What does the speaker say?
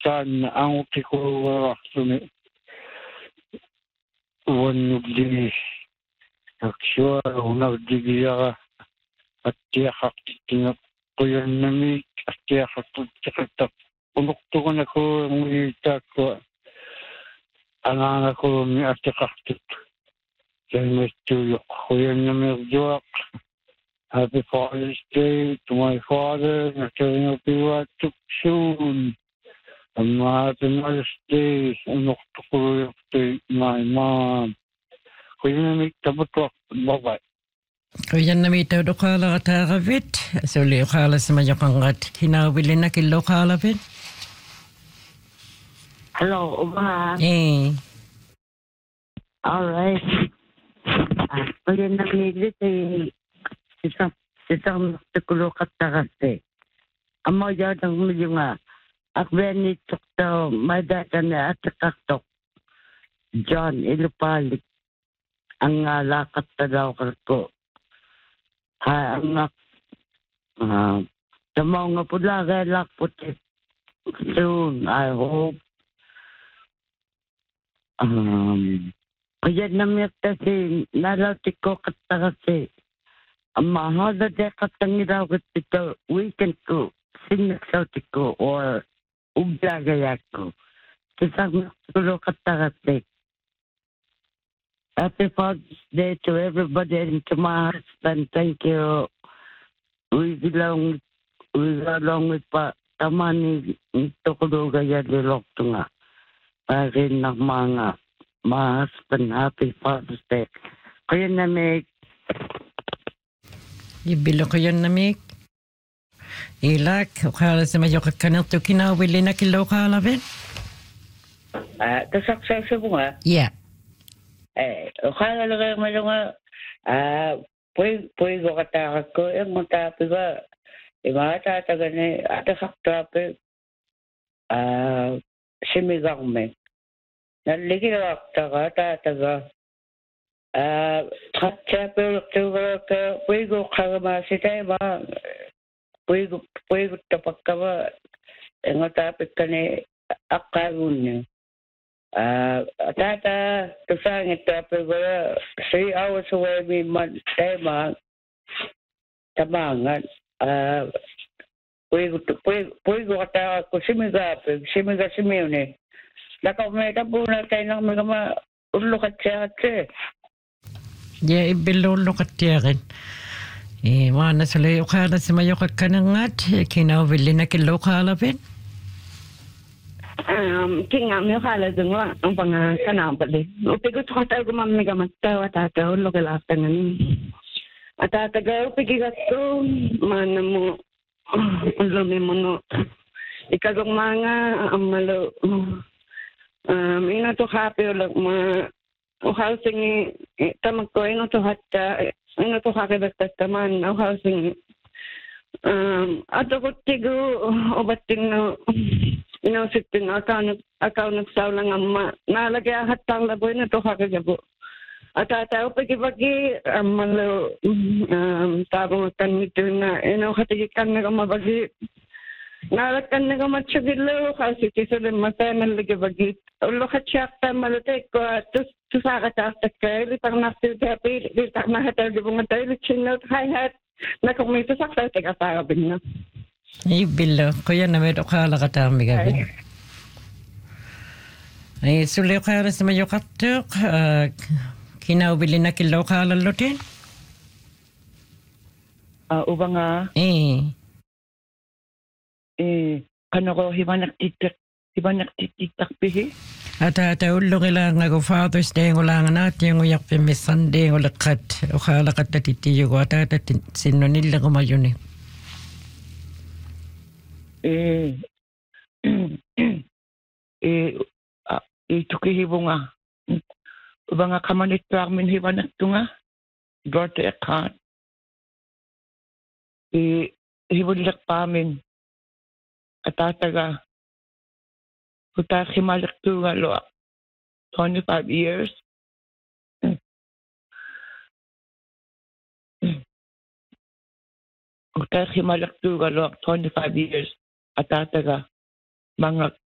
tan ang tiko aksune wonugli aksua unagdigia atia haktinga kuyanami atia haktinga unuktukan ako ngita ko ananga ko mi atia haktit kaya tuyo kuyanami juak. Happy Father's Day to my father. Nakain of you took soon. And happy Mother's Day. And to my mom. Kuya na may tabatok. Bye-bye. Kuya na may tabatok ka ravit. So liyo kala sa mayakangat. Hinawili na kilo kalavit. Hello, Uma. Eh. All right. Kuya na may dito Sisang tukulo katakase. Amo yadang mga akbeni tukto madata na atakaktok. John Ilupalik. Ang lakat talaw ko. Ang tamaw nga pula kaya lakputit. Soon, I hope. Kaya namit kasi nalatik ko katakase. Mahal de katangiraw ito weekend ko sinagsaw or uglagaya ko. Kisang tulo katakate. Happy Father's Day to everybody and to my husband. Thank you. We belong with pa tamani ito ko gaya dilok nga. Parin ng mga husband. Happy Father's Day. Kaya na may Ibilo ko yun namik. Ilak, ukala sa mayo kakanito kinawili na kilo kalavit. Kasaksa mo nga? Yeah. Ukala lang kayo malo nga, puwi ko katakot ko, yung matapi ba, mga tataga ni, atasaktapi, simigang me. Naligi na akta ka, tataga, Chapel to Puigo Karamasita, Puigo Tapakava, and what happened to Akarun. Tata, to sang it up 3 hours away, me months, Tamangan, Puigo Kusimiga, Simiga Simune. Like I've made a boona kind of Megama, look at Chat. Yeah, ibilo lokatyarin. Wana sa layo kala sa mayo kakanangat, kinawili na kilo kalavit. Kinga mi kala dungwa ang pang kanapali. Upigot ko tayo gumamig amata atata ulo kalaftan ni. Atata ga upigigat ko man mo ulo mi mo ikagong mga amalo ina to happy ulo ma housing tamag ko ino to hatta ino to hakibasta taman housing ato ko tigo obating no ino siting account sa lang amma nalagay hatang laboy na to hakagabo atata pagibagi amalo tabong kan nito na ino hatigikan na mabagi nalakan na matchagilo kasi tisulin matanan ligabagi ulo kachakta malutek ko to sa katakta kay litang nasil happy litang nahatal gibong tayo chinot hi-hat na kung may sasakta taga sarabin na Ibilo kuya na medo kala katami gabi ay suliw kala sa mayo katuk kinawili na kilo kala lutin Uba nga kanako himanak titak pihi Ata ulo kailangan ako Father's Day ulangan natin uyak pimi Sunday ulakat ukala katatitiyo ko ata sino nila kumayon itukihibo nga uba nga kamanit parmin himanak to nga gorte akan hibulak pamin atataga Uta himalak to nga lo 25 years. Uta himalak to nga lo 25 years. Atataga mga